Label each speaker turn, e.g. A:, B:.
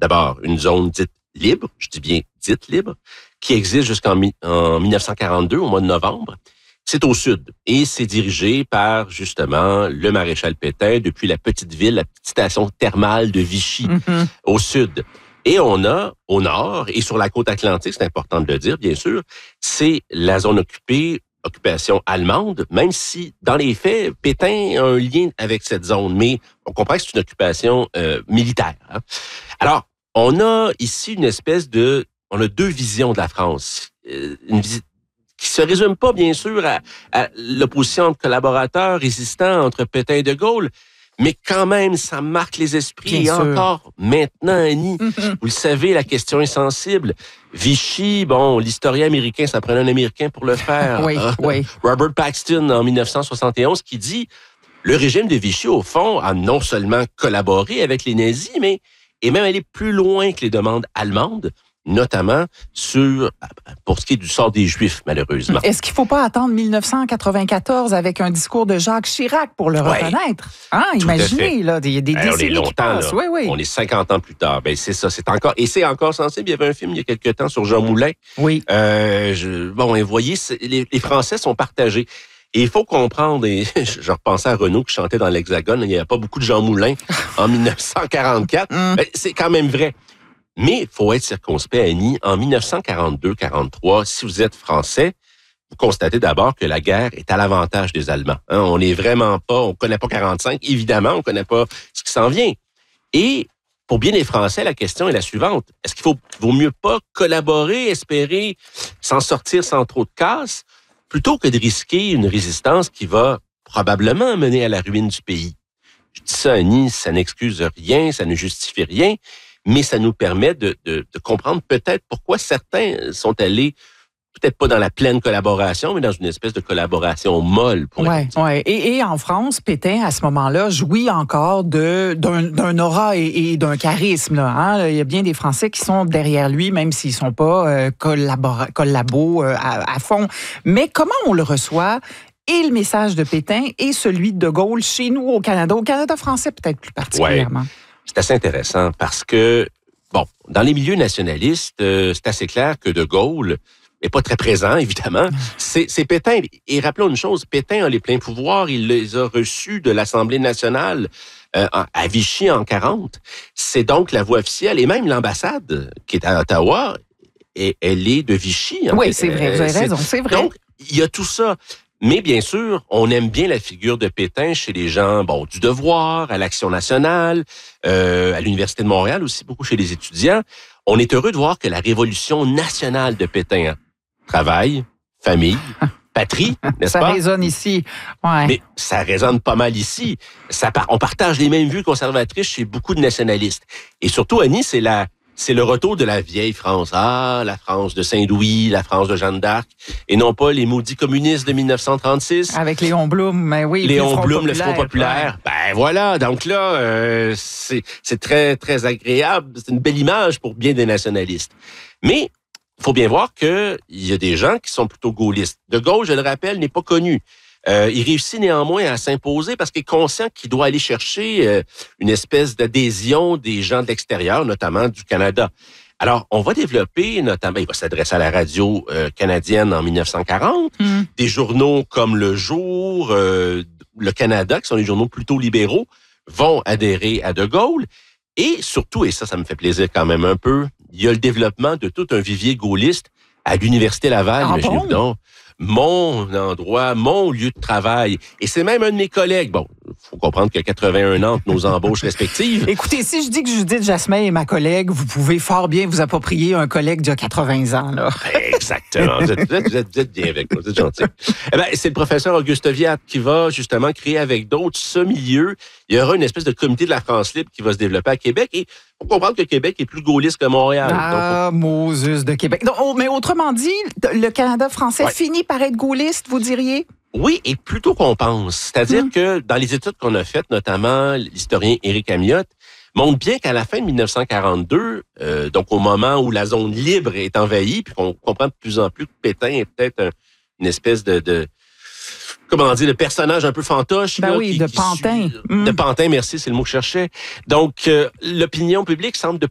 A: d'abord une zone dite libre, je dis bien dite libre, qui existe jusqu'en 1942, au mois de novembre. C'est au sud et c'est dirigé par, justement, le maréchal Pétain depuis la petite ville, la petite station thermale de Vichy, au sud. Et on a, au nord et sur la côte atlantique, c'est important de le dire, bien sûr, c'est la zone occupation allemande, même si, dans les faits, Pétain a un lien avec cette zone, mais on comprend que c'est une occupation militaire. Hein? Alors, on a ici on a deux visions de la France. Qui se résume pas, bien sûr, à l'opposition entre collaborateurs résistants entre Pétain et De Gaulle, mais quand même, ça marque les esprits.
B: Bien
A: et
B: sûr.
A: encore, maintenant, Annie, vous le savez, la question est sensible. Vichy, bon, l'historien américain, ça prenait un Américain pour le faire.
B: Oui, oui.
A: Robert Paxton, en 1971, qui dit, le régime de Vichy, au fond, a non seulement collaboré avec les nazis, mais est même allé plus loin que les demandes allemandes, notamment pour ce qui est du sort des Juifs, malheureusement.
B: Est-ce qu'il ne faut pas attendre 1994 avec un discours de Jacques Chirac pour le reconnaître? Hein, imaginez, là, des décennies qui passent.
A: Là.
B: Oui.
A: On est 50 ans plus tard. Ben, c'est ça, c'est encore sensible. Il y avait un film il y a quelques temps sur Jean Moulin.
B: Oui.
A: Vous voyez, les Français sont partagés. Et il faut comprendre, et je repensais à Renaud qui chantait dans l'Hexagone, il n'y avait pas beaucoup de Jean Moulin en 1944. Ben, c'est quand même vrai. Mais il faut être circonspect, Annie. En 1942-43, si vous êtes Français, vous constatez d'abord que la guerre est à l'avantage des Allemands. Hein? On n'est vraiment pas, on connaît pas 45, évidemment, on connaît pas ce qui s'en vient. Et pour bien des Français, la question est la suivante. Est-ce qu'il vaut mieux pas collaborer, espérer s'en sortir sans trop de casse, plutôt que de risquer une résistance qui va probablement mener à la ruine du pays? Je dis ça, Annie, ça n'excuse rien, ça ne justifie rien, mais ça nous permet de comprendre peut-être pourquoi certains sont allés, peut-être pas dans la pleine collaboration, mais dans une espèce de collaboration molle.
B: Oui. Et en France, Pétain, à ce moment-là, jouit encore d'un aura et d'un charisme. Là, hein? Il y a bien des Français qui sont derrière lui, même s'ils ne sont pas collabos à fond. Mais comment on le reçoit? Et le message de Pétain et celui de Gaulle chez nous au Canada français peut-être plus particulièrement.
A: Ouais. C'est assez intéressant parce que, dans les milieux nationalistes, c'est assez clair que De Gaulle n'est pas très présent, évidemment. C'est Pétain. Et rappelons une chose, Pétain a les pleins pouvoirs, il les a reçus de l'Assemblée nationale à Vichy en 40. C'est donc la voix officielle, et même l'ambassade qui est à Ottawa, elle est de Vichy.
B: Oui, c'est vrai, vous avez raison, c'est vrai.
A: Donc, il y a tout ça. Mais bien sûr, on aime bien la figure de Pétain chez les gens, du Devoir, à l'Action nationale, à l'Université de Montréal aussi, beaucoup chez les étudiants. On est heureux de voir que la révolution nationale de Pétain, travail, famille, patrie, n'est-ce pas?
B: Ça résonne ici. Ouais.
A: Mais ça résonne pas mal ici. On partage les mêmes vues conservatrices chez beaucoup de nationalistes. Et surtout, Annie, c'est le retour de la vieille France. Ah, la France de Saint-Louis, la France de Jeanne d'Arc, et non pas les maudits communistes de 1936.
B: Avec Léon Blum, mais oui.
A: Léon Blum, le Front populaire. Ouais. Ben voilà, donc là, c'est très, très agréable. C'est une belle image pour bien des nationalistes. Mais il faut bien voir qu'il y a des gens qui sont plutôt gaullistes. De Gaulle, je le rappelle, n'est pas connu. Il réussit néanmoins à s'imposer parce qu'il est conscient qu'il doit aller chercher une espèce d'adhésion des gens de l'extérieur, notamment du Canada. Alors, on va développer, notamment, il va s'adresser à la radio canadienne en 1940, des journaux comme Le Jour, Le Canada, qui sont des journaux plutôt libéraux, vont adhérer à De Gaulle. Et surtout, et ça me fait plaisir quand même un peu, il y a le développement de tout un vivier gaulliste à l'Université Laval, imaginez-vous donc. Mon endroit, mon lieu de travail. Et c'est même un de mes collègues. Bon, il faut comprendre qu'il y a 81 ans entre nos embauches respectives.
B: Écoutez, si je dis que Judith Jasmin est ma collègue, vous pouvez fort bien vous approprier un collègue d'il y a 80 ans. Là.
A: Exactement. Vous êtes bien avec moi, vous êtes gentil. C'est le professeur Auguste Viat qui va justement créer avec d'autres ce milieu. Il y aura une espèce de comité de la France libre qui va se développer à Québec. Et il faut comprendre que Québec est plus gaulliste que Montréal.
B: Ah, Moses de Québec. Donc, mais autrement dit, le Canada français finit par être gaulliste, vous diriez?
A: Oui, et plutôt qu'on pense. C'est-à-dire que dans les études qu'on a faites, notamment l'historien Éric Amiotte, montre bien qu'à la fin de 1942, donc au moment où la zone libre est envahie, puis qu'on comprend de plus en plus que Pétain est peut-être une espèce de personnage un peu fantoche.
B: Ben oui, de pantin.
A: De pantin, merci, c'est le mot que je cherchais. Donc, l'opinion publique semble de